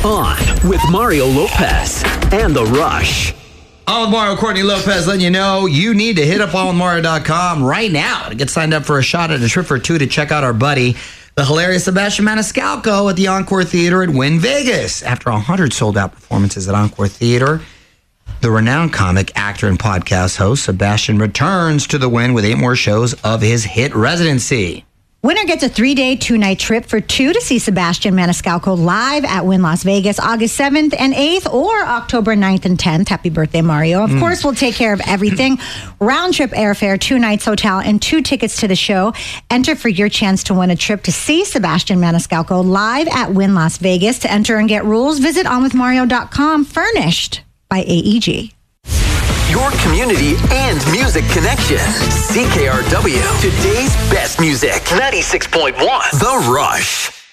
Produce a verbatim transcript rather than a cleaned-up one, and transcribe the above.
On with Mario Lopez and The Rush. On with Mario, Courtney Lopez, letting you know you need to hit up on with mario dot com right now to get signed up for a shot at a trip for two to check out our buddy, the hilarious Sebastian Maniscalco at the Encore Theater at Wynn Vegas. After one hundred sold-out performances at Encore Theater, the renowned comic, actor, and podcast host Sebastian returns to the Wynn with eight more shows of his hit residency. Winner gets a three-day, two-night trip for two to see Sebastian Maniscalco live at Wynn Las Vegas August seventh and eighth or October ninth and tenth. Happy birthday, Mario. Of mm. course, we'll take care of everything. Round-trip airfare, two nights hotel, and two tickets to the show. Enter for your chance to win a trip to see Sebastian Maniscalco live at Wynn Las Vegas. To enter and get rules, visit on with mario dot com, furnished by A E G. Your community and music connection. C K R W. Today's best music. ninety-six point one. The Rush.